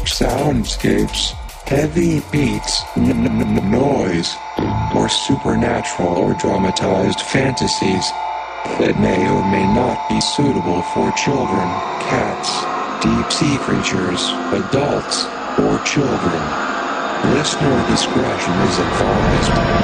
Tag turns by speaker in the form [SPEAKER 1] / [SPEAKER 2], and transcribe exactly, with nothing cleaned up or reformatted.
[SPEAKER 1] soundscapes, heavy beats, n- n- n- noise, or supernatural or dramatized fantasies that may or may not be suitable for children, cats, deep-sea creatures, adults, or children. Listener discretion is advised.